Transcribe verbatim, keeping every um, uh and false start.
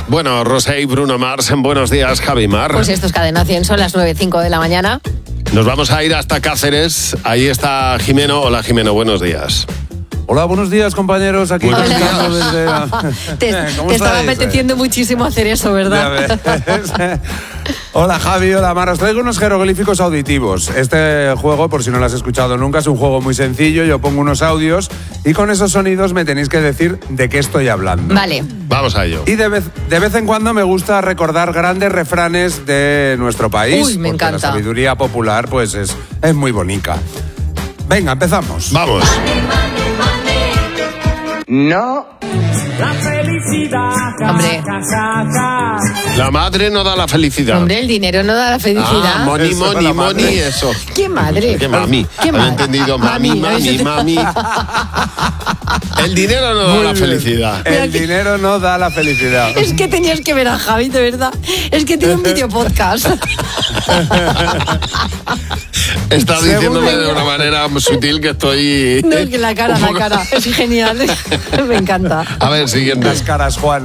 Bueno, Rosé y Bruno Mars, en Buenos Días, Javi Mar. Pues esto es Cadena cien, son las nueve y cinco de la mañana. Nos vamos a ir hasta Cáceres. Ahí está Jimeno. Hola, Jimeno, buenos días. Hola, buenos días, compañeros. Aquí Buenos escuchando días. desde la... Te, te estaba apeteciendo muchísimo hacer eso, ¿verdad? Hola, Javi, hola, Mar. Os traigo unos jeroglíficos auditivos. Este juego, por si no lo has escuchado nunca, es un juego muy sencillo. Yo pongo unos audios y con esos sonidos me tenéis que decir de qué estoy hablando. Vale. Vamos a ello. Y de vez, de vez en cuando me gusta recordar grandes refranes de nuestro país. Uy, me porque encanta. la sabiduría popular pues es, es muy bonita. Venga, empezamos. Vamos. No. La felicidad. Hombre. La madre no da la felicidad. Hombre, el dinero no da la felicidad. Ah, money, Eso, money, la money, madre. eso. ¿Qué madre? ¿Qué mami? ¿Qué Había madre? entendido mami, mami, mami. El dinero no da Muy la bien. felicidad. El dinero no da la felicidad. Es que tenías que ver a Javi, de verdad. Es que tiene un video podcast. Estás Según diciéndome ella. de una manera sutil que estoy... No, que la cara, un la poco- cara. Es genial. Me encanta. A ver, siguiente. Las caras, Juan.